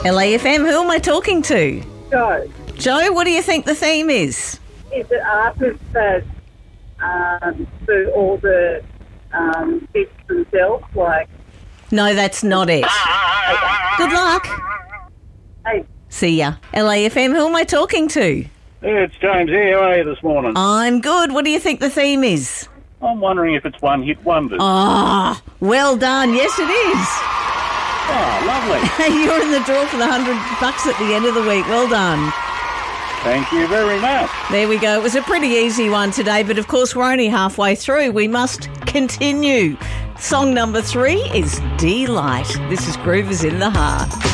LAFM, who am I talking to? Joe, Joe, what do you think the theme is? is it artists that do all the bits themselves? Like, No, that's not it. Good luck. hey, See ya. LAFM, who am I talking to? Yeah, it's James here. How are you this morning? I'm good. What do you think the theme is? I'm wondering if it's one-hit wonders. Ah, well done. Yes, it is. Oh, lovely. You're in the draw for the $100 at the end of the week. Well done. Thank you very much. There we go. It was a pretty easy one today, but of course we're only halfway through. We must continue. Song number 3 is Delight. This is Groovers in the Heart.